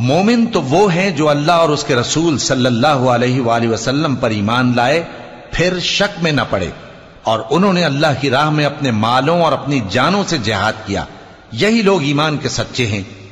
मोमिन तो वो हैं जो अल्लाह और उसके रसूल सल्लल्लाहु अलैहि वसल्लम पर ईमान लाए, फिर शक में न पड़े, और उन्होंने अल्लाह की राह में अपने मालों और अपनी जानों से जिहाद किया। यही लोग ईमान के सच्चे हैं।